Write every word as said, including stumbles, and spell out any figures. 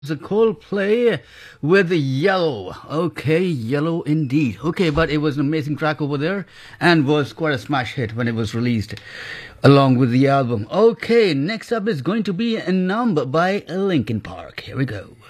The Coldplay with Yellow. Okay, Yellow indeed. Okay, but it was an amazing track over there and was quite a smash hit when it was released along with the album. Okay, next up is going to be a number by Linkin Park. Here we go.